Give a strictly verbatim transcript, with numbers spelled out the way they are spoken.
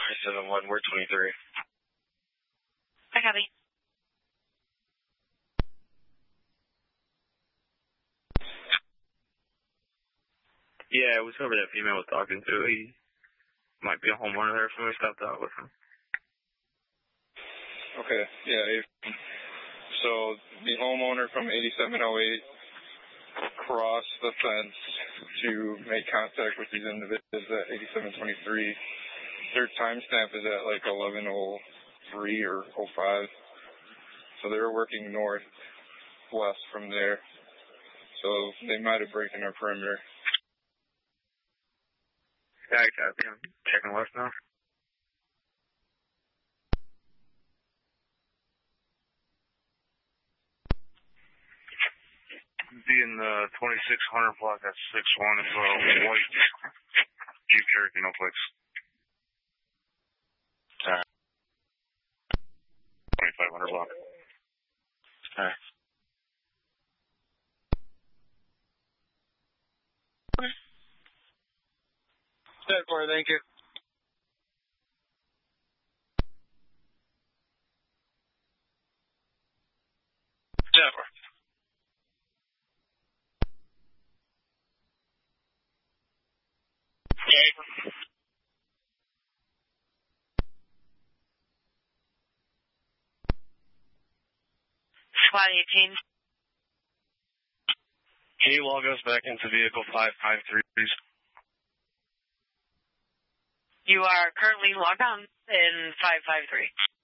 twenty-seven one, we're twenty-three. I copy. Yeah, it was whoever that female was talking to. He might be a homeowner there, so we stopped out with him. Okay, yeah. If, so the homeowner from eighty-seven oh eight crossed the fence to make contact with these individuals at eighty-seven twenty-three. Their timestamp is at like eleven oh three or oh five. So they were working northwest from there. So they might have broken our perimeter. Yeah, I copy. I'm checking west now. Be in the twenty-six hundred block at six one. It's a white Jeep Cherokee, no plates. Alright. twenty-five hundred block. Alright. ten four, thank you. ten four. Squad eighteen. Can you log us back into vehicle five five three, please? You are currently logged on in five five three.